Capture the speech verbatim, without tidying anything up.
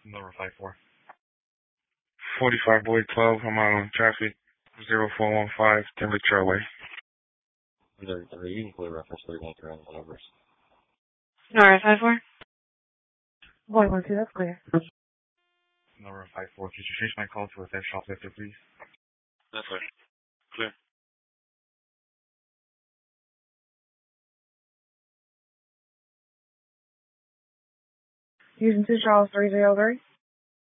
Number five four. forty-five Boyd twelve, I'm on traffic zero four one five, Timber Trailway. They're, they're using fully reference three one three on the numbers. Number five four. Boyd one two, that's clear. Number five four, could you change my call to a dead shoplifter, please? That's right. Clear. Houston two Charles three zero three.